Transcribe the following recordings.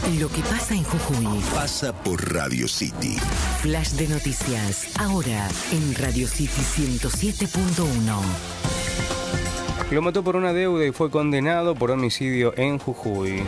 Lo que pasa en Jujuy pasa por Radio City. Flash de noticias, ahora en Radio City 107.1. Lo mató por una deuda y fue condenado por homicidio en Jujuy.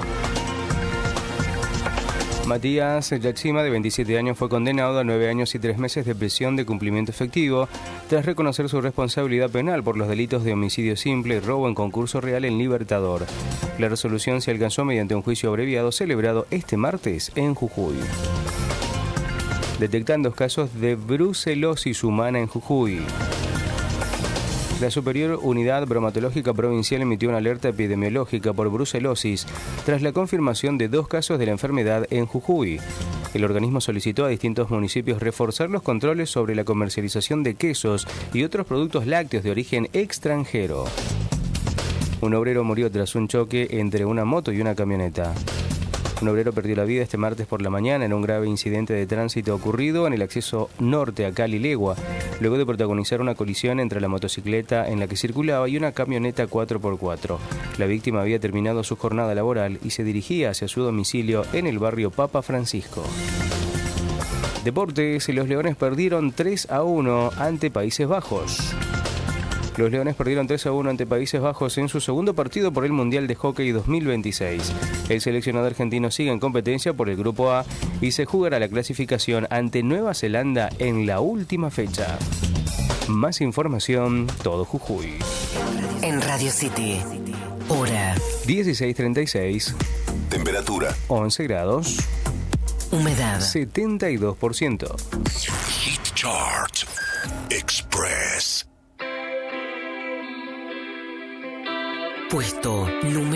Matías Yaxima, de 27 años, fue condenado a 9 años y 3 meses de prisión de cumplimiento efectivo tras reconocer su responsabilidad penal por los delitos de homicidio simple y robo en concurso real en Libertador. La resolución se alcanzó mediante un juicio abreviado celebrado este martes en Jujuy. Detectan 2 casos de brucelosis humana en Jujuy. La Superior Unidad Bromatológica Provincial emitió una alerta epidemiológica por brucelosis tras la confirmación de 2 casos de la enfermedad en Jujuy. El organismo solicitó a distintos municipios reforzar los controles sobre la comercialización de quesos y otros productos lácteos de origen extranjero. Un obrero murió tras un choque entre una moto y una camioneta. Un obrero perdió la vida este martes por la mañana en un grave incidente de tránsito ocurrido en el acceso norte a Cali-Legua, luego de protagonizar una colisión entre la motocicleta en la que circulaba y una camioneta 4x4. La víctima había terminado su jornada laboral y se dirigía hacia su domicilio en el barrio Papa Francisco. Deportes, los Leones perdieron 3-1 ante Países Bajos. Los Leones perdieron 3-1 ante Países Bajos en su segundo partido por el Mundial de Hockey 2026. El seleccionado argentino sigue en competencia por el Grupo A y se jugará la clasificación ante Nueva Zelanda en la última fecha. Más información, todo Jujuy. En Radio City, hora 16:36. Temperatura 11 grados. Humedad 72%. Hit Chart Express. Puesto número